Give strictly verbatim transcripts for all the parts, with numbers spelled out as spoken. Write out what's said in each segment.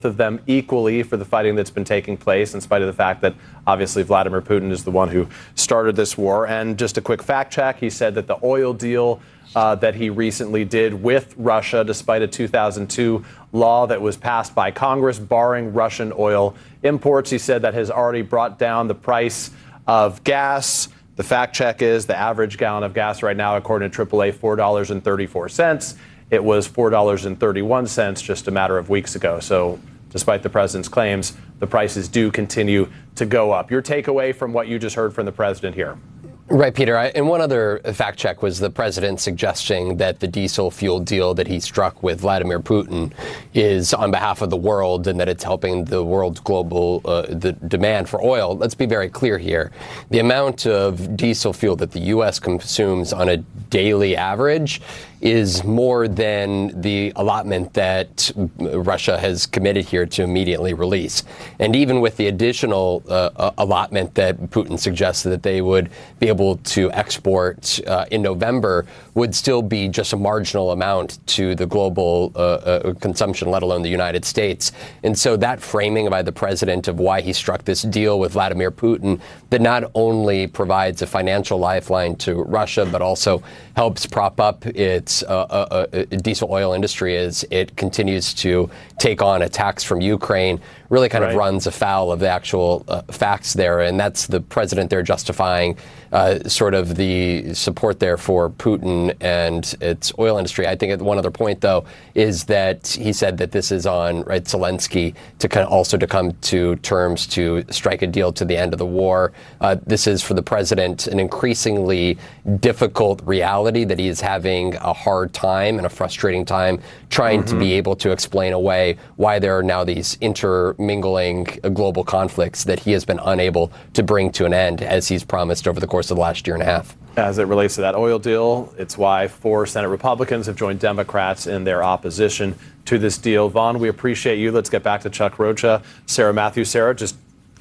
of them equally for the fighting that's been taking place, in spite of the fact that obviously Vladimir Putin is the one who started this war. And just a quick fact check, he said that the oil deal uh, that he recently did with Russia, despite a two thousand two law that was passed by Congress barring Russian oil imports, he said that has already brought down the price of gas. The fact check is the average gallon of gas right now, according to triple A, four dollars and thirty-four cents. It was four dollars and thirty-one cents just a matter of weeks ago. So despite the president's claims, the prices do continue to go up. Your takeaway from what you just heard from the president here? Right, Peter. I, and one other fact check was the president suggesting that the diesel fuel deal that he struck with Vladimir Putin is on behalf of the world and that it's helping the world's global uh, the demand for oil. Let's be very clear here. The amount of diesel fuel that the U S consumes on a daily average is more than the allotment that Russia has committed here to immediately release. And even with the additional uh, allotment that Putin suggested that they would be able to export uh, in November, would still be just a marginal amount to the global uh, uh, consumption, let alone the United States. And so that framing by the president of why he struck this deal with Vladimir Putin that not only provides a financial lifeline to Russia, but also helps prop up its Uh, uh, uh, diesel oil industry as it continues to take on attacks from Ukraine, really kind right. of runs afoul of the actual uh, facts there. And that's the president there justifying uh, sort of the support there for Putin and its oil industry. I think one other point, though, is that he said that this is on right, Zelensky to kind of also to come to terms to strike a deal to the end of the war. Uh, this is for the president an increasingly difficult reality that he is having a hard time and a frustrating time trying mm-hmm. to be able to explain away why there are now these intermingling global conflicts that he has been unable to bring to an end, as he's promised over the course of the last year and a half. As it relates to that oil deal, it's why four Senate Republicans have joined Democrats in their opposition to this deal. Vaughn, we appreciate you. Let's get back to Chuck Rocha. Sarah Matthews. Sarah, just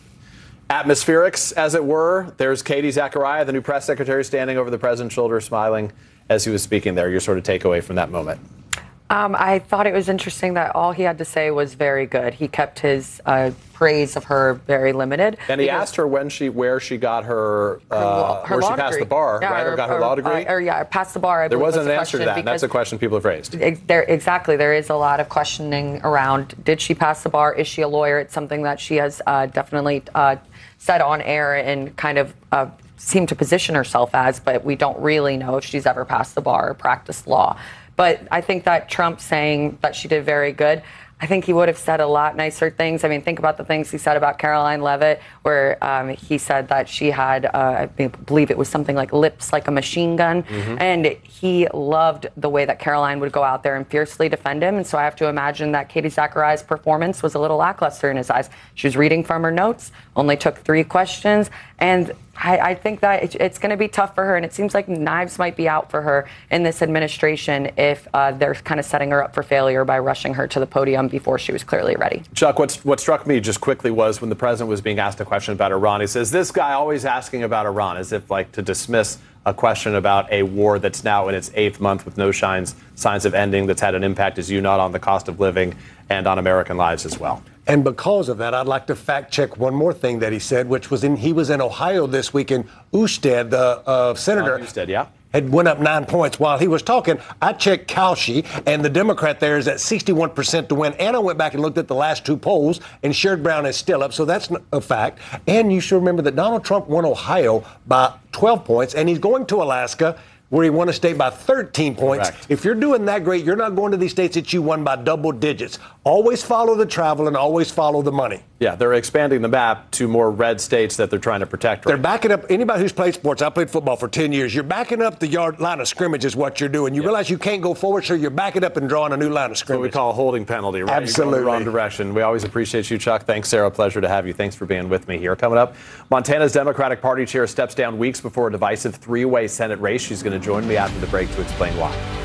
atmospherics, as it were. There's Katie Zachariah, the new press secretary, standing over the president's shoulder, smiling as he was speaking there. Your sort of takeaway from that moment? Um, I thought it was interesting that all he had to say was very good. He kept his uh, praise of her very limited. And he asked her when she, where she got her, uh, her, her where law she passed degree. the bar, yeah, right? Or, or got her or, law degree? Uh, or yeah, passed the bar. I there wasn't an a answer to that, and that's a question people have raised. Ex- there, exactly. There is a lot of questioning around, did she pass the bar? Is she a lawyer? It's something that she has uh, definitely uh, said on air and kind of uh, seemed to position herself as, but we don't really know if she's ever passed the bar or practiced law. But I think that Trump saying that she did very good, I think he would have said a lot nicer things. I mean, think about the things he said about Caroline Leavitt, where um, he said that she had, uh, I believe it was something like lips like a machine gun. Mm-hmm. And he loved the way that Caroline would go out there and fiercely defend him. And so I have to imagine that Katie Zachariah's performance was a little lackluster in his eyes. She was reading from her notes, only took three questions. And I, I think that it, it's going to be tough for her. And it seems like knives might be out for her in this administration if uh, they're kind of setting her up for failure by rushing her to the podium before she was clearly ready. Chuck, what's, what struck me just quickly was when the president was being asked a question about Iran, he says, this guy always asking about Iran, as if like to dismiss a question about a war that's now in its eighth month with no signs, signs of ending, that's had an impact, as you note, on the cost of living and on American lives as well. And because of that, I'd like to fact check one more thing that he said, which was in he was in Ohio this week, and Usted, the uh, senator, uh, Usted, yeah. had went up nine points while he was talking. I checked Cauchy, and the Democrat there is at sixty-one percent to win. And I went back and looked at the last two polls, and Sherrod Brown is still up, so that's a fact. And you should remember that Donald Trump won Ohio by twelve points, and he's going to Alaska, where he won a state by thirteen points. Correct. If you're doing that great, you're not going to these states that you won by double digits. Always follow the travel and always follow the money. Yeah, they're expanding the map to more red states that they're trying to protect. Right? They're backing up anybody who's played sports. I played football for ten years. You're backing up the yard line of scrimmage is what you're doing. You yeah. realize you can't go forward, so you're backing up and drawing a new line of scrimmage. What we call a holding penalty, right? Absolutely. You're going the wrong direction. We always appreciate you, Chuck. Thanks, Sarah. Pleasure to have you. Thanks for being with me here. Coming up, Montana's Democratic Party chair steps down weeks before a divisive three-way Senate race. She's going to join me after the break to explain why.